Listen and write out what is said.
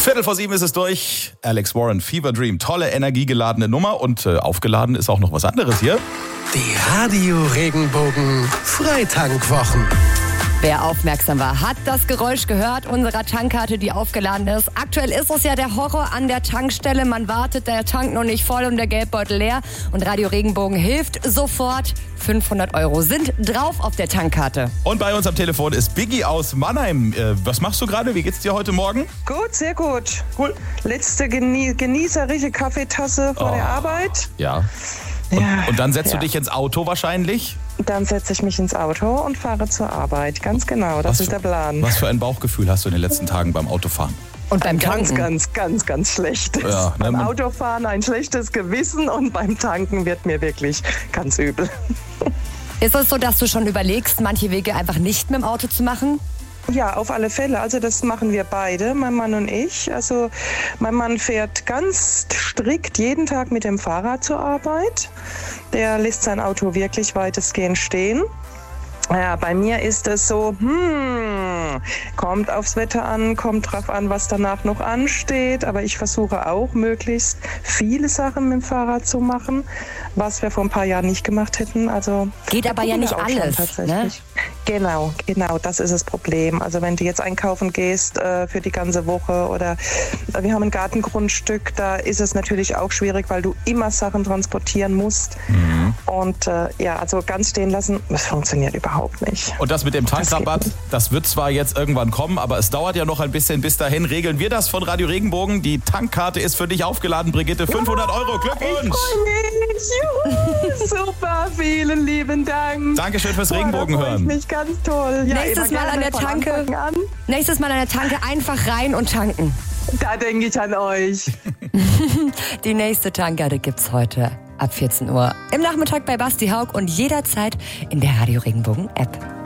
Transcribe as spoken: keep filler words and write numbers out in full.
Viertel vor sieben ist es durch. Alex Warren, Fever Dream. Tolle, energiegeladene Nummer. Und äh, aufgeladen ist auch noch was anderes hier. Die Radio-Regenbogen Freitankwwochen. Wer aufmerksam war, hat das Geräusch gehört unserer Tankkarte, die aufgeladen ist. Aktuell ist es ja der Horror an der Tankstelle. Man wartet, der Tank noch nicht voll und der Geldbeutel leer. Und Radio Regenbogen hilft sofort. fünfhundert Euro sind drauf auf der Tankkarte. Und bei uns am Telefon ist Biggie aus Mannheim. Äh, was machst du gerade? Wie geht's dir heute Morgen? Gut, sehr gut. Cool. Letzte genie- genießerische Kaffeetasse vor Oh. der Arbeit. Ja. Und, Ja, und dann setzt ja. du dich ins Auto wahrscheinlich? Dann setze ich mich ins Auto und fahre zur Arbeit. Ganz genau, das Was ist für- der Plan. Was für ein Bauchgefühl hast du in den letzten Tagen beim Autofahren? Und beim Ganz, Tanken. ganz, ganz, ganz schlechtes. Ja, ne, beim man- Autofahren ein schlechtes Gewissen und beim Tanken wird mir wirklich ganz übel. Ist es so, dass du schon überlegst, manche Wege einfach nicht mit dem Auto zu machen? Ja, auf alle Fälle. Also das machen wir beide, mein Mann und ich. Also mein Mann fährt ganz strikt jeden Tag mit dem Fahrrad zur Arbeit. Der lässt sein Auto wirklich weitestgehend stehen. Ja, bei mir ist es so, hm, kommt aufs Wetter an, kommt drauf an, was danach noch ansteht. Aber ich versuche auch, möglichst viele Sachen mit dem Fahrrad zu machen, was wir vor ein paar Jahren nicht gemacht hätten. Also Geht da aber ja gucken nicht wir auch schon alles, tatsächlich. Genau, genau, das ist das Problem. Also wenn du jetzt einkaufen gehst äh, für die ganze Woche oder äh, wir haben ein Gartengrundstück, da ist es natürlich auch schwierig, weil du immer Sachen transportieren musst. Mhm. Und äh, ja, also ganz stehen lassen, das funktioniert überhaupt nicht. Und das mit dem Tankrabatt, geht das wird zwar jetzt irgendwann kommen, aber es dauert ja noch ein bisschen. Bis dahin regeln wir das von Radio Regenbogen. Die Tankkarte ist für dich aufgeladen, Brigitte. fünfhundert Euro, Glückwunsch! Ich freue mich. Juhu, super, vielen lieben Dank. Dankeschön fürs Boah, da Regenbogen freue hören. Ich mich ganz toll. Ja, Nächstes immer Mal an gerne der von Tanke. Anfang An. Nächstes Mal an der Tanke einfach rein und tanken. Da denke ich an euch. Die nächste Tankkarte gibt's heute ab vierzehn Uhr. Im Nachmittag bei Basti Haug und jederzeit in der Radio Regenbogen App.